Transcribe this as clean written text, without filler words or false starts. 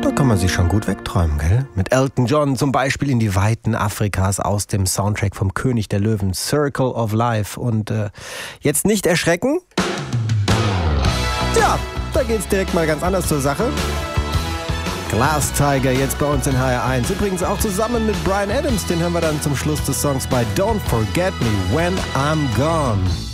Da kann man sich schon gut wegträumen, gell? Mit Elton John zum Beispiel in die Weiten Afrikas aus dem Soundtrack vom König der Löwen, Circle of Life. Und jetzt nicht erschrecken. Tja, da geht's direkt mal ganz anders zur Sache. Glass Tiger jetzt bei uns in HR1. Übrigens auch zusammen mit Bryan Adams. Den hören wir dann zum Schluss des Songs bei Don't Forget Me When I'm Gone.